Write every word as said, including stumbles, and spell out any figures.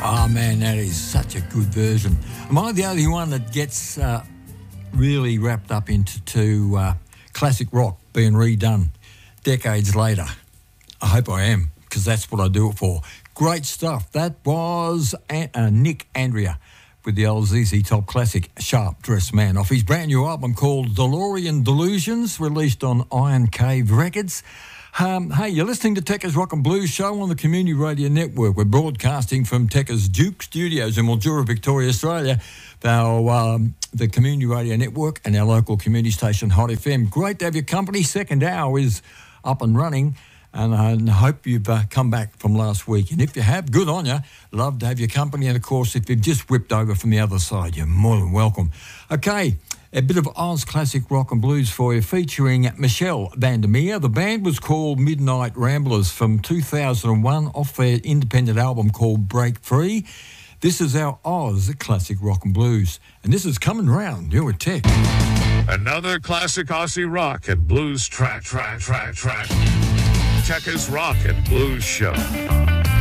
Oh man, that is such a good version. Am I the only one that gets uh, really wrapped up into to, uh, classic rock being redone decades later? I hope I am, because that's what I do it for. Great stuff. That was uh, Nick Andrea with the old Z Z Top classic Sharp Dressed Man off his brand new album called DeLorean Delusions, released on Iron Cave Records. Um, hey, you're listening to Tekka's Rock and Blues show on the Community Radio Network. We're broadcasting from Tekka's Duke Studios in Mildura, Victoria, Australia. Our, um, the Community Radio Network and our local community station, Hot F M. Great to have your company. Second hour is up and running, and I hope you've uh, come back from last week. And if you have, good on you. Love to have your company. And, of course, if you've just whipped over from the other side, you're more than welcome. Okay. A bit of Oz classic rock and blues for you, featuring Michelle Vandermeer. The band was called Midnight Ramblers from two thousand one, off their independent album called Break Free. This is our Oz classic rock and blues, and this is coming round. You're with Tech. Another classic Aussie rock and blues track, track, track, track. Tekka's Rock and Blues Show.